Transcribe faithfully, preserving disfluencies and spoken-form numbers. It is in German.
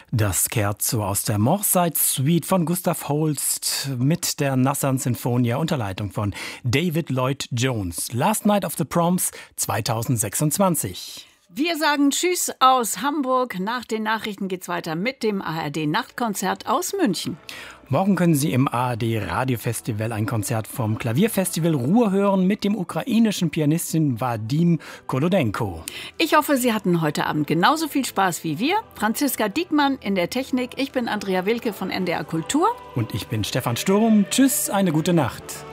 Das Scherzo aus der Morside Suite von Gustav Holst mit der Nassan Sinfonia unter Leitung von David Lloyd Jones. Last Night of the Proms zweitausendsechsundzwanzig. Wir sagen Tschüss aus Hamburg. Nach den Nachrichten geht's weiter mit dem A R D-Nachtkonzert aus München. Morgen können Sie im A R D-Radiofestival ein Konzert vom Klavierfestival Ruhr hören mit dem ukrainischen Pianistin Wadim Kolodenko. Ich hoffe, Sie hatten heute Abend genauso viel Spaß wie wir. Franziska Diekmann in der Technik. Ich bin Andrea Wilke von N D R Kultur. Und ich bin Stefan Sturm. Tschüss, eine gute Nacht.